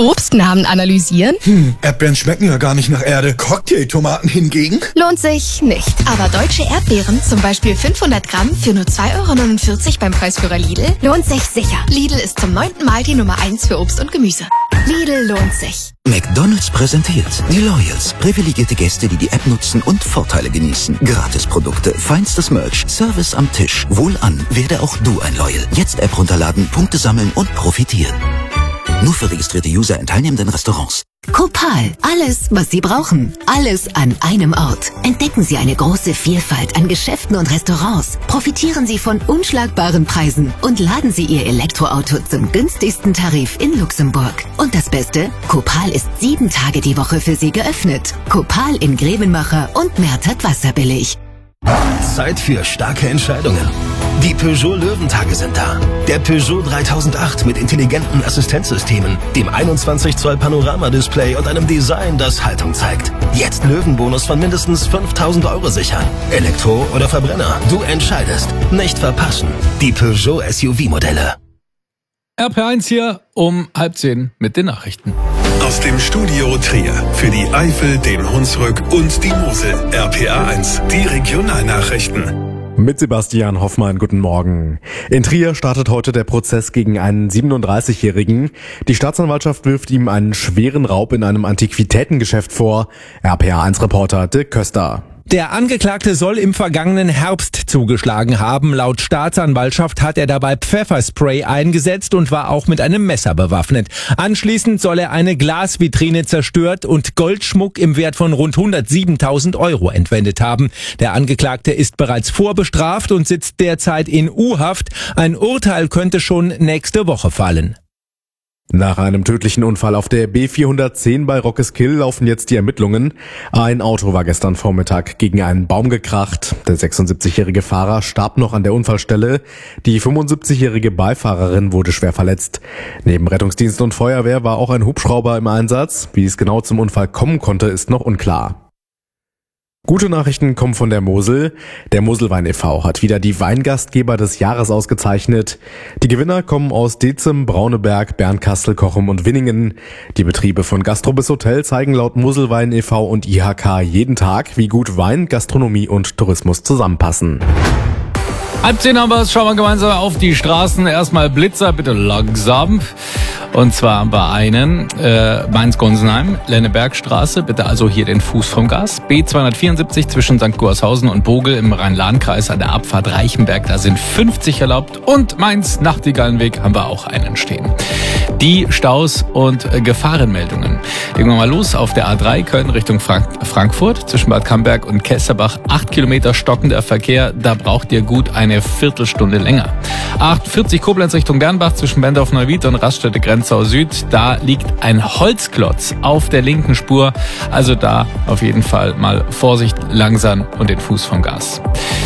Obstnamen analysieren? Erdbeeren schmecken ja gar nicht nach Erde. Cocktailtomaten hingegen? Lohnt sich nicht. Aber deutsche Erdbeeren, zum Beispiel 500 Gramm für nur 2,49 € beim Preisführer Lidl, lohnt sich sicher. Lidl ist zum 9. Mal die Nummer 1 für Obst und Gemüse. Lidl lohnt sich. McDonald's präsentiert die Loyals. Privilegierte Gäste, die die App nutzen und Vorteile genießen. Gratisprodukte, feinstes Merch, Service am Tisch. Wohlan, werde auch du ein Loyal. Jetzt App runterladen, Punkte sammeln und profitieren. Nur für registrierte User in teilnehmenden Restaurants. Copal. Alles, was Sie brauchen. Alles an einem Ort. Entdecken Sie eine große Vielfalt an Geschäften und Restaurants. Profitieren Sie von unschlagbaren Preisen und laden Sie Ihr Elektroauto zum günstigsten Tarif in Luxemburg. Und das Beste? Copal ist 7 Tage die Woche für Sie geöffnet. Copal in Grevenmacher und Mertert Wasserbillig. Zeit für starke Entscheidungen. Die Peugeot Löwentage sind da. Der Peugeot 3008 mit intelligenten Assistenzsystemen, dem 21 Zoll Panoramadisplay und einem Design, das Haltung zeigt. Jetzt Löwenbonus von mindestens 5.000 € sichern. Elektro oder Verbrenner, du entscheidest. Nicht verpassen. Die Peugeot SUV-Modelle. RP1 hier um 9:30 mit den Nachrichten. Aus dem Studio Trier für die Eifel, den Hunsrück und die Mosel. RPA1, die Regionalnachrichten. Mit Sebastian Hoffmann, guten Morgen. In Trier startet heute der Prozess gegen einen 37-Jährigen. Die Staatsanwaltschaft wirft ihm einen schweren Raub in einem Antiquitätengeschäft vor. RPA1-Reporter Dirk Köster. Der Angeklagte soll im vergangenen Herbst zugeschlagen haben. Laut Staatsanwaltschaft hat er dabei Pfefferspray eingesetzt und war auch mit einem Messer bewaffnet. Anschließend soll er eine Glasvitrine zerstört und Goldschmuck im Wert von rund 107.000 € entwendet haben. Der Angeklagte ist bereits vorbestraft und sitzt derzeit in U-Haft. Ein Urteil könnte schon nächste Woche fallen. Nach einem tödlichen Unfall auf der B410 bei Rockeskill laufen jetzt die Ermittlungen. Ein Auto war gestern Vormittag gegen einen Baum gekracht. Der 76-jährige Fahrer starb noch an der Unfallstelle. Die 75-jährige Beifahrerin wurde schwer verletzt. Neben Rettungsdienst und Feuerwehr war auch ein Hubschrauber im Einsatz. Wie es genau zum Unfall kommen konnte, ist noch unklar. Gute Nachrichten kommen von der Mosel. Der Moselwein e.V. hat wieder die Weingastgeber des Jahres ausgezeichnet. Die Gewinner kommen aus Dezem, Brauneberg, Bernkastel, Cochem und Winningen. Die Betriebe von Gastro bis Hotel zeigen laut Moselwein e.V. und IHK jeden Tag, wie gut Wein, Gastronomie und Tourismus zusammenpassen. 9:30 haben wir es. Schauen wir gemeinsam auf die Straßen. Erstmal Blitzer, bitte langsam. Und zwar bei einem Mainz-Gonsenheim, Lennebergstraße. Bitte also hier den Fuß vom Gas. B274 zwischen St. Gorshausen und Bogel im Rhein-Lahn-Kreis an der Abfahrt Reichenberg. Da sind 50 erlaubt. Und Mainz-Nachtigallenweg haben wir auch einen stehen. Die Staus und Gefahrenmeldungen. Legen wir mal los auf der A3 Köln Richtung Frankfurt. Zwischen Bad Camberg und Kesserbach 8 Kilometer stockender Verkehr. Da braucht ihr gut eine Viertelstunde länger. A48 Koblenz Richtung Bernbach zwischen Bendorf-Neuwied und Raststätte Grenzau Süd. Da liegt ein Holzklotz auf der linken Spur. Also da auf jeden Fall mal Vorsicht, langsam und den Fuß vom Gas.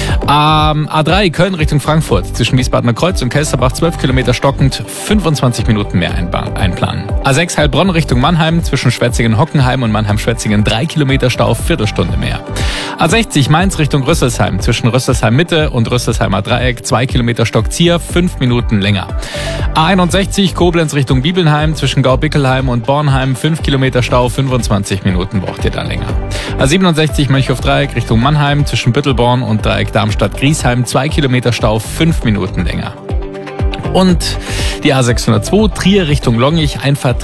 A3 Köln Richtung Frankfurt zwischen Wiesbadener Kreuz und Kelsterbach 12 Kilometer stockend, 25 Minuten mehr einplanen. A6 Heilbronn Richtung Mannheim zwischen Schwetzingen-Hockenheim und Mannheim-Schwetzingen 3 Kilometer Stau, Viertelstunde mehr. A60 Mainz Richtung Rüsselsheim zwischen Rüsselsheim Mitte und Rüsselsheimer Dreieck 2 Kilometer Stockzier, 5 Minuten länger. A61 Koblenz Richtung Bibelnheim zwischen Gaubickelheim und Bornheim 5 Kilometer Stau, 25 Minuten braucht ihr da länger. A67 Mönchhof-Dreieck Richtung Mannheim zwischen Büttelborn und Dreieck Darmstadt-Griesheim 2 Kilometer Stau, 5 Minuten länger. Und die A602 Trier Richtung Longich, Einfahrt